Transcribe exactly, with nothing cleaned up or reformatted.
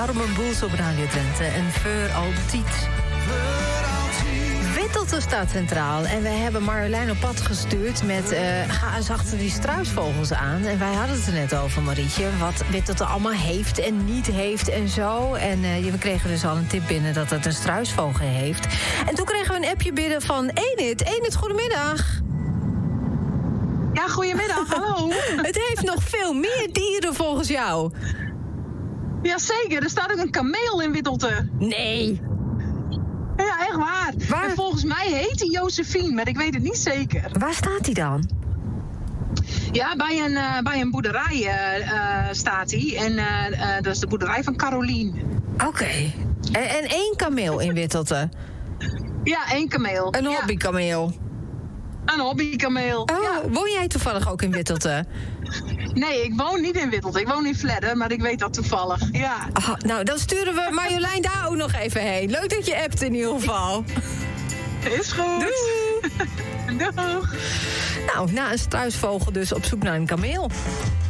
Armen Boels op Radio Drenthe en Voor Altiet. Wittelte staat centraal en wij hebben Marjolein op pad gestuurd met uh, ga eens achter die struisvogels aan. En wij hadden het er net over, Marietje, wat Wittelte allemaal heeft en niet heeft en zo. En uh, we kregen dus al een tip binnen dat het een struisvogel heeft. En toen kregen we een appje binnen van Enid. Enid, goedemiddag. Ja, goedemiddag, hallo. Het heeft nog veel meer dieren volgens jou. Jazeker, er staat ook een kameel in Wittelte. Nee. Ja, echt waar. Waar? En volgens mij heet hij Josephine, maar ik weet het niet zeker. Waar staat hij dan? Ja, bij een, uh, bij een boerderij uh, uh, staat hij. En uh, uh, dat is de boerderij van Carolien. Oké. Okay. En, en één kameel in Wittelte? Ja, één kameel. Een ja. hobbykameel? Een hobbykameel. Oh, ja. Woon jij toevallig ook in Wittelte? Nee, ik woon niet in Wittelte. Ik woon in Vledder, maar ik weet dat toevallig. Ja. Oh, nou, dan sturen we Marjolein daar ook nog even heen. Leuk dat je appt in ieder geval. Is goed. Doei. Doeg. Nou, na een struisvogel dus op zoek naar een kameel.